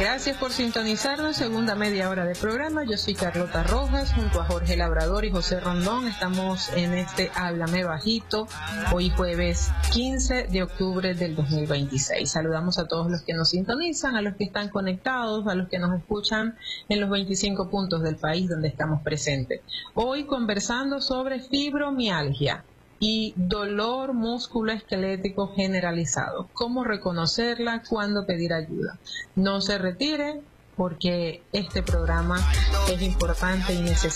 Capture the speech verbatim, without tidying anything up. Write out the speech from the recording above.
Gracias por sintonizarnos, segunda media hora de programa. Yo soy Carlota Rojas, junto a Jorge Labrador y José Rondón. Estamos en este Háblame Bajito, hoy jueves quince de octubre del dos mil veintiséis. Saludamos a todos los que nos sintonizan, a los que están conectados, a los que nos escuchan en los veinticinco puntos del país donde estamos presentes. Hoy conversando sobre fibromialgia y dolor musculoesquelético generalizado. ¿Cómo reconocerla? ¿Cuándo pedir ayuda? No se retire, porque este programa es importante y necesario.